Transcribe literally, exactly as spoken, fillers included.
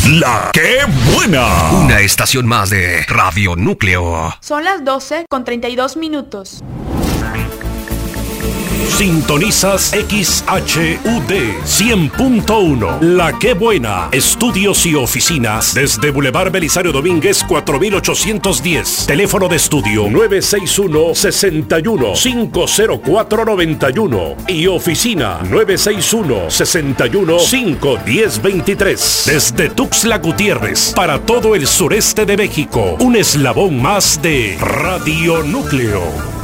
La que buena. Una estación más de Radio Núcleo. Son las doce con treinta y dos minutos. Sintonizas X H U D cien punto uno. La que buena. Estudios y oficinas desde Boulevard Belisario Domínguez cuatro mil ochocientos diez. Teléfono de estudio nueve seis uno, seis uno, cinco cero cuatro, nueve uno y oficina nueve seis uno, seis uno, cinco uno cero, dos tres. Desde Tuxtla Gutiérrez para todo el sureste de México. Un eslabón más de Radio Núcleo.